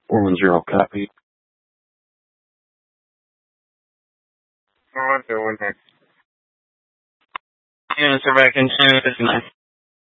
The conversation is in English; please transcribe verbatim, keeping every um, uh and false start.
four one zero, copy. four one zero, one nine. Units are back in two fifty-nine.